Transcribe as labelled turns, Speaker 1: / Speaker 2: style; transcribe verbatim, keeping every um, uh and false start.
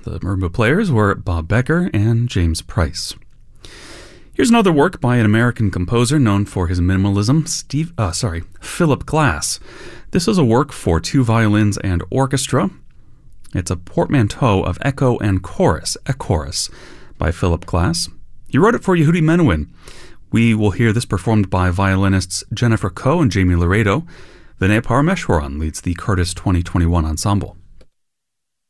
Speaker 1: The marimba players were Bob Becker and James Price. Here's another work by an American composer known for his minimalism, Steve, uh, sorry, Philip Glass. This is a work for two violins and orchestra. It's a portmanteau of echo and chorus, a chorus, by Philip Glass. He wrote it for Yehudi Menuhin. We will hear this performed by violinists Jennifer Coe and Jamie Laredo. Vinay Parameshwaran leads the Curtis twenty twenty-one ensemble.